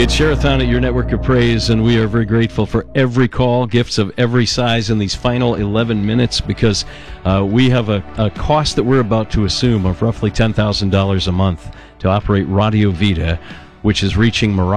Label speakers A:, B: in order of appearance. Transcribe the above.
A: It's Share-a-thon at your network of praise, and we are very grateful for every call, gifts of every size in these final 11 minutes, because we have a cost that we're about to assume of roughly $10,000 a month to operate Radio Vita, which is reaching